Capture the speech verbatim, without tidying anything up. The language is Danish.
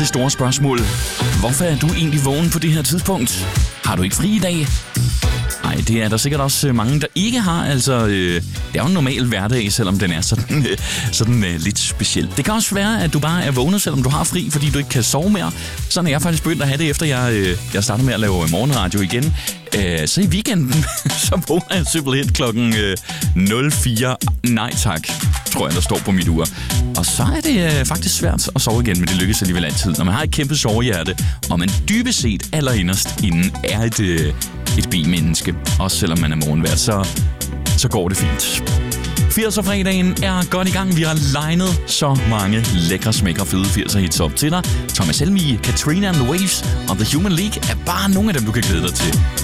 det store spørgsmål. Hvorfor er du egentlig vågen på det her tidspunkt? Har du ikke fri i dag? Nej, det er der sikkert også mange, der ikke har. Altså, øh, det er jo en normal hverdag, selvom den er sådan, øh, sådan øh, lidt speciel. Det kan også være, at du bare er vågnet, selvom du har fri, fordi du ikke kan sove mere. Sådan er jeg faktisk begyndt at have det, efter jeg, øh, jeg startede med at lave morgenradio igen. Øh, så i weekenden, så vågner jeg simpelthen klokken øh, nul fire. Nej tak, tror jeg, der står på mit ur. Og så er det øh, faktisk svært at sove igen, men det lykkes alligevel altid. Når man har et kæmpe sovehjerte, og man dybest set allerinderst inden er et, øh, et B-menneske, også selvom man er morgenvært, så, så går det fint. firser-fredagen er godt i gang. Vi har legnet så mange lækre, smækre, fede firser-hits op til dig. Thomas Helmig, Katrina and the Waves og The Human League er bare nogle af dem, du kan glæde dig til.